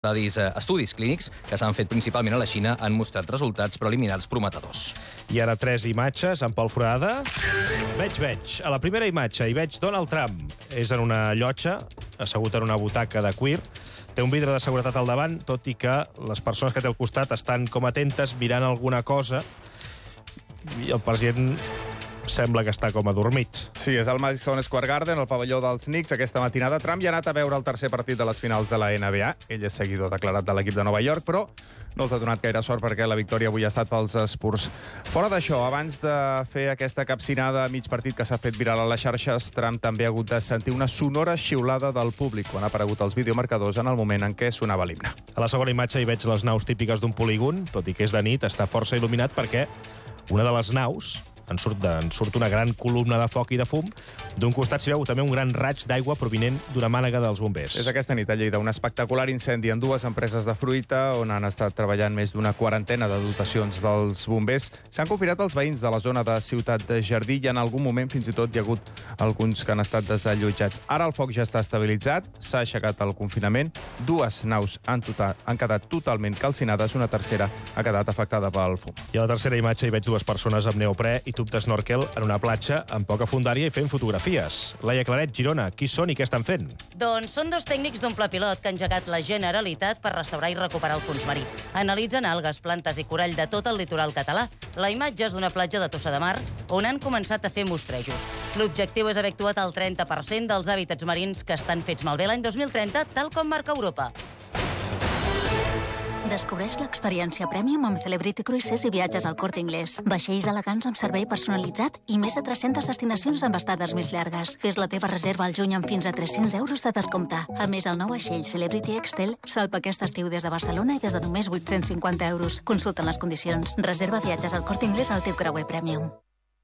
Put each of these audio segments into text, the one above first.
Estudis clínics que s'han fet principalment a la Xina han mostrat resultats preliminars prometedors. I ara 3 imatges amb Pol Forada. Veig. A la primera imatge hi veig Donald Trump. És en una llotja, assegut en una butaca de cuir. Té un vidre de seguretat al davant, tot i que les persones que té al costat estan com atentes mirant alguna cosa. I el president sembla que està com adormit. Sí, és al Madison Square Garden, al pavelló dels Knicks. Aquesta matinada Trump ja ha anat a veure el tercer partit de les finals de la NBA. Ell és seguidor declarat de l'equip de Nova York, però no els ha donat gaire sort perquè la victòria avui ha estat pels Spurs. Fora d'això, abans de fer aquesta capcinada a mig partit que s'ha fet viral a les xarxes, Trump també ha hagut de sentir una sonora xiulada del públic quan ha aparegut els videomarcadors en el moment en què sonava l'himne. A la segona imatge hi veig les naus típiques d'un polígon, tot i que és de nit, està força il·luminat perquè una de les naus en surt una gran columna de foc i de fum. D'un costat s'hi veu també un gran raig d'aigua provinent d'una mànega dels bombers. És aquesta nit a Lleida un espectacular incendi en 2 empreses de fruita on han estat treballant més d'una quarantena de dotacions dels bombers. S'han confinat els veïns de la zona de Ciutat de Jardí i en algun moment fins i tot hi ha hagut alguns que han estat desallotjats. Ara el foc ja està estabilitzat, s'ha aixecat el confinament, 2 naus han quedat totalment calcinades, una tercera ha quedat afectada pel fum. I a la tercera imatge hi veig 2 persones amb neoprè i tub de snorkel en una platja amb poca fondària i fent fotografies. Laia Claret, Girona, qui són i què estan fent? Doncs són 2 tècnics d'un pla pilot que ha engegat la Generalitat per restaurar i recuperar el fons marí. Analitzen algues, plantes i corall de tot el litoral català. La imatge és d'una platja de Tossa de Mar on han començat a fer mostrejos. L'objectiu és haver actuat el 30% dels hàbitats marins que estan fets malbé l'any 2030, tal com marca Europa. Descobreix l'experiència Premium amb Celebrity Cruises i viatges al Corte Inglés. Vaixells elegants amb servei personalitzat i més de 300 destinacions amb estades més llargues. Fes la teva reserva al juny amb fins a 300 euros de descompte. A més, el nou vaixell Celebrity Excel salpa aquest estiu des de Barcelona i des de només 850 euros. Consulta les condicions. Reserva viatges al Corte Inglés al teu creuer Premium.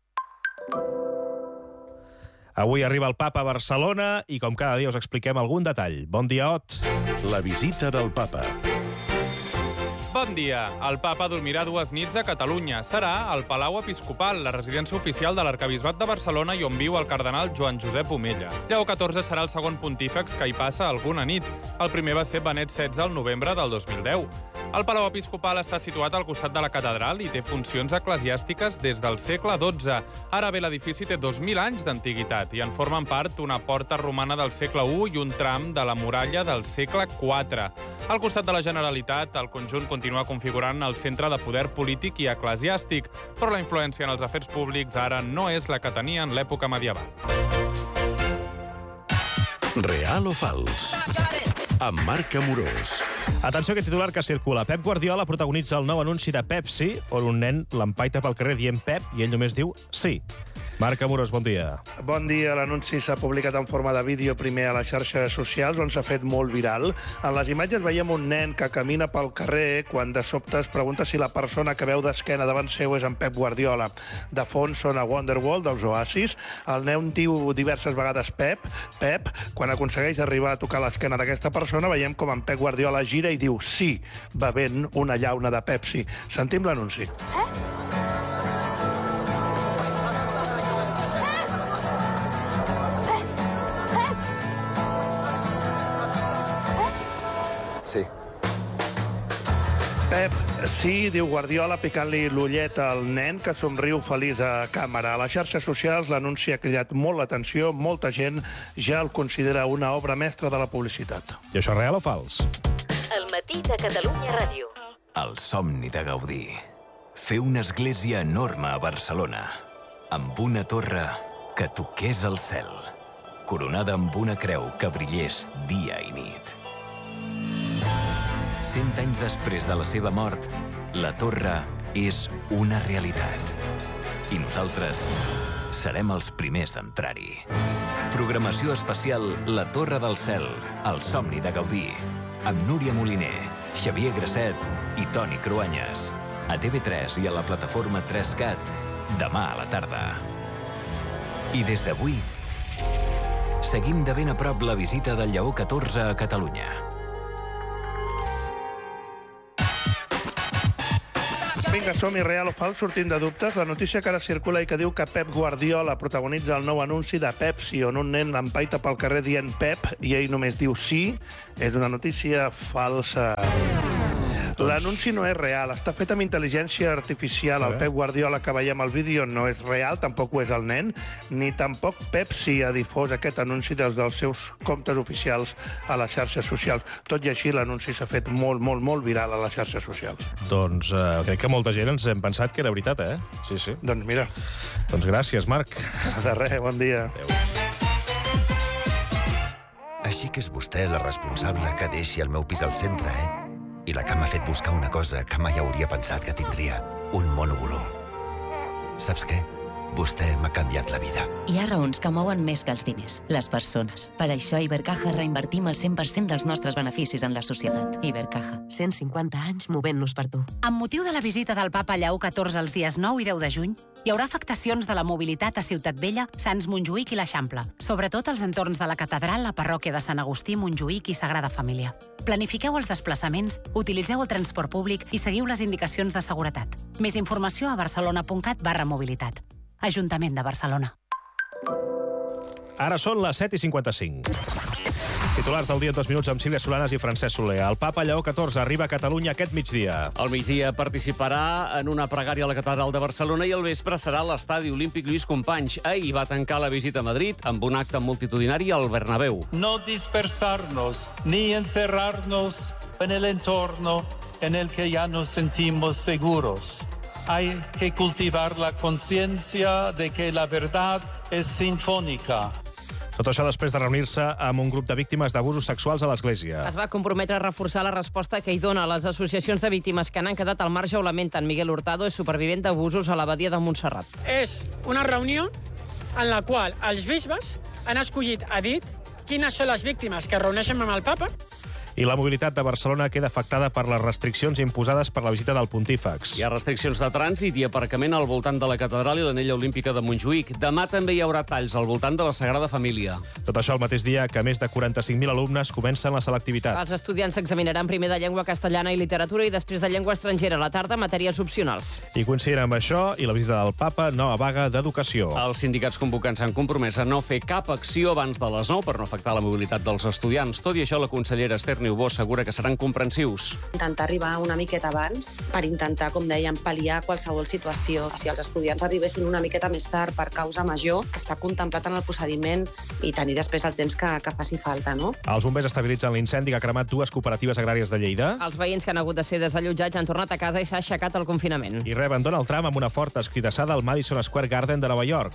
Avui arriba el papa a Barcelona i com cada dia us expliquem algun detall. Bon dia, Ot. La visita del papa. Bon dia. El papa dormirà 2 nits a Catalunya. Serà al Palau Episcopal, la residència oficial de l'Arquebisbat de Barcelona i on viu el cardenal Joan Josep Omella. Lleó XIV serà el segon pontífex que hi passa alguna nit. El primer va ser Benet XVI al novembre del 2010. El Palau Episcopal està situat al costat de la catedral i té funcions eclesiàstiques des del segle XII. Ara bé, l'edifici té 2.000 anys d'antiguitat i en formen part una porta romana del segle I i un tram de la muralla del segle IV. Al costat de la Generalitat, el conjunt continua configurant el centre de poder polític i eclesiàstic, però la influència en els afers públics ara no és la que tenia en l'època medieval. Real o fals? Amb Marc Amorós. Atenció a aquest titular que circula. Pep Guardiola protagonitza el nou anunci de Pepsi, on un nen l'empaita pel carrer dient Pep i ell només diu sí. Marc Amorós, bon dia. Bon dia. L'anunci s'ha publicat en forma de vídeo primer a les xarxes socials, on s'ha fet molt viral. En les imatges veiem un nen que camina pel carrer quan de sobte es pregunta si la persona que veu d'esquena davant seu és en Pep Guardiola. De fons sona Wonderwall dels Oasis. El nen diu diverses vegades Pep, Pep. Quan aconsegueix arribar a tocar l'esquena d'aquesta persona, veiem com en Pep Guardiola gira i diu sí, bevent una llauna de Pepsi. Sentim l'anunci. Sí. Pep, sí, diu Guardiola, picant-li l'ullet al nen, que somriu feliç a càmera. A les xarxes socials l'anunci ha cridat molt l'atenció, molta gent ja el considera una obra mestra de la publicitat. I això és real o fals? El matí de Catalunya Ràdio. El somni de Gaudí. Fer una església enorme a Barcelona, amb una torre que toqués el cel, coronada amb una creu que brillés dia i nit. 100 anys després de la seva mort, la torre és una realitat. I nosaltres serem els primers d'entrar-hi. Programació especial La Torre del Cel, el somni de Gaudí, amb Núria Moliner, Xavier Grasset i Toni Cruanyes. A TV3 i a la plataforma 3CAT, demà a la tarda. I des d'avui, seguim de ben a prop la visita del Lleó XIV a Catalunya. Vinga, som-hi, real o fals, sortim de dubtes. La notícia que ara circula i que diu que Pep Guardiola protagonitza el nou anunci de Pepsi, on un nen l'empaita pel carrer dient Pep i ell només diu sí, és una notícia falsa. L'anunci no és real, està fet amb intel·ligència artificial. El Pep Guardiola que veiem al vídeo no és real, tampoc ho és el nen, ni tampoc Pepsi ha difós aquest anunci dels seus comptes oficials a les xarxes socials. Tot i així, l'anunci s'ha fet molt, molt, molt viral a les xarxes socials. Doncs crec que molta gent ens hem pensat que era veritat, eh? Sí, sí. Doncs mira. Doncs gràcies, Marc. De res, bon dia. Adéu. Així que és vostè la responsable que deixi el meu pis al centre, eh? I la que m'ha fet buscar una cosa que mai hauria pensat que tindria, un monovolum. Saps què? Vostè m'ha canviat la vida. Hi ha raons que mouen més que els diners, les persones. Per això a Ibercaja reinvertim el 100% dels nostres beneficis en la societat. Ibercaja. 150 anys movent-nos per tu. Amb motiu de la visita del papa Lleó XIV els dies 9 i 10 de juny, hi haurà afectacions de la mobilitat a Ciutat Vella, Sants Montjuïc i l'Eixample, sobretot als entorns de la catedral, la parròquia de Sant Agustí, Montjuïc i Sagrada Família. Planifiqueu els desplaçaments, utilitzeu el transport públic i seguiu les indicacions de seguretat. Més informació a barcelona.cat/mobilitat. Ajuntament de Barcelona. Ara són les 7:55. Titulars del dia en 2 minuts amb Sílvia Solanas i Francesc Soler. El papa Lleó XIV arriba a Catalunya aquest migdia. Al migdia participarà en una pregària a la catedral de Barcelona i al vespre serà a l'estadi olímpic Lluís Companys. Ahir va tancar la visita a Madrid amb un acte multitudinari al Bernabéu. No dispersarnos ni encerrarnos en el entorno en el que ya nos sentimos seguros. Hay que cultivar la conciencia de que la verdad es sinfónica. Tot això després de reunir-se amb un grup de víctimes d'abusos sexuals a l'Església. Es va comprometre a reforçar la resposta que hi dona a les associacions de víctimes que n'han quedat al marge. Ho lamenten. Miguel Hurtado és supervivent d'abusos a l'abadia de Montserrat. És una reunió en la qual els bisbes han escollit a dit quines són les víctimes que es reuneixen amb el papa. I la mobilitat de Barcelona queda afectada per les restriccions imposades per la visita del pontífex. Hi ha restriccions de trànsit i aparcament al voltant de la catedral i l'anella olímpica de Montjuïc. Demà també hi haurà talls al voltant de la Sagrada Família. Tot això el mateix dia que més de 45.000 alumnes comencen la selectivitat. Els estudiants s'examinaran primer de llengua castellana i literatura i després de llengua estrangera. A la tarda, matèries opcionals. I coincidint amb això i la visita del papa, nova vaga d'educació. Els sindicats convocants s'han compromès a no fer cap acció abans de les 9 per no afectar la mobilitat dels estudiants. Tot i això, la consellera Esther Niubó assegura que seran comprensius. Intentar arribar una miqueta abans per intentar, com dèiem, pal·liar qualsevol situació. Si els estudiants arribessin una miqueta més tard per causa major, que està contemplat en el procediment i tenir després el temps que faci falta, no? Els bombers estabilitzen l'incendi que ha cremat 2 cooperatives agràries de Lleida. Els veïns que han hagut de ser desallotjats han tornat a casa i s'ha aixecat el confinament. I reben Donald Trump amb una forta escridassada al Madison Square Garden de Nova York.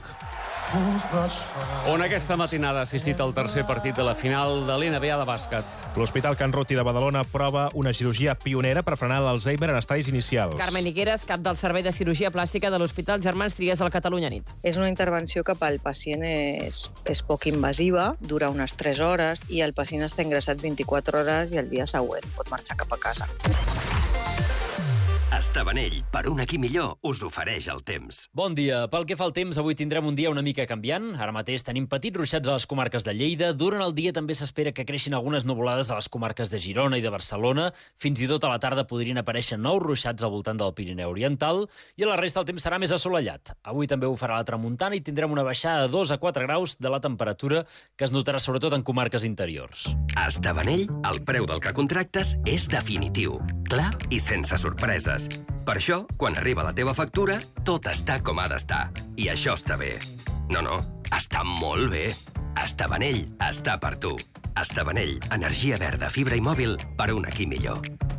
On aquesta matinada ha assistit al tercer partit de la final de l'NBA de bàsquet. L'Hospital Can Ruti de Badalona prova una cirurgia pionera per frenar l'Alzheimer en estadis inicials. Carmen Higueras, cap del Servei de Cirurgia Plàstica de l'Hospital Germans Trias al Catalunya Nit. És una intervenció que pel pacient és poc invasiva, dura unes 3 hores i el pacient està ingressat 24 hores i el dia següent pot marxar cap a casa. Estabanell, per un aquí millor, us ofereix el temps. Bon dia. Pel que fa al temps, avui tindrem un dia una mica canviant. Ara mateix tenim petits ruixats a les comarques de Lleida. Durant el dia també s'espera que creixin algunes nuvolades a les comarques de Girona i de Barcelona. Fins i tot a la tarda podrien aparèixer nous ruixats al voltant del Pirineu Oriental. I a la resta el temps serà més assolellat. Avui també ho farà la tramuntana i tindrem una baixada de 2 a 4 graus de la temperatura que es notarà sobretot en comarques interiors. A Estabanell, el preu del que contractes és definitiu, clar i sense sorpreses. Per això, quan arriba la teva factura, tot està com ha d'estar. I això està bé. No, està molt bé. Estabanell està per tu. Estabanell, energia verda, fibra i mòbil per un aquí millor.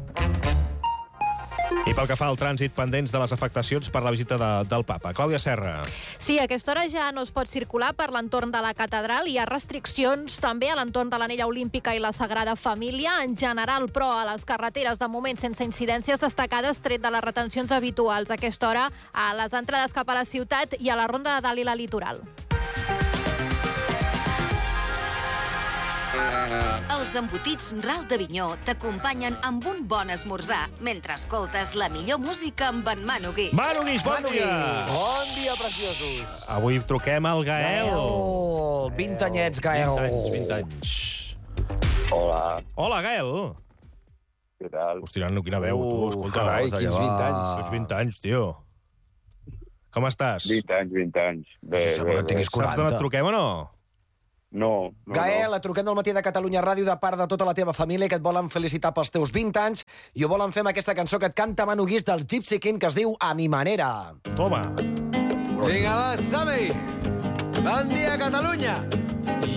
I pel que fa al trànsit, pendents de les afectacions per la visita del papa. Clàudia Serra. Sí, a aquesta hora ja no es pot circular per l'entorn de la catedral. Hi ha restriccions també a l'entorn de l'anella olímpica i la Sagrada Família. En general, però, a les carreteres, de moment, sense incidències destacades, tret de les retencions habituals. A aquesta hora, a les entrades cap a la ciutat i a la Ronda de Dalt i la Litoral. Els embotits Ral d'Avinyó t'acompanyen amb un bon esmorzar mentre escoltes la millor música amb en Manu Guix. Manu Guix, bon dia! Bon dia, preciosos! Avui truquem al Gael. 20 anyets, Gael. 20 anys. Hola. Hola, Gael. Què tal? Hòstia, no, quina veu, tu, escolta. carai, quins 20 anys. Quins 20 anys, tio. Com estàs? 20 anys. Bé, sembla que en tinguis 40. Saps d'on et truquem o no? No. Gael, et truquem del matí de Catalunya Ràdio de part de tota la teva família que et volen felicitar pels teus 20 anys i ho volen fer amb aquesta cançó que et canta Manu Guix del Gypsy King que es diu A mi manera. Toma. Vinga, va, som-hi! Bon dia, Catalunya!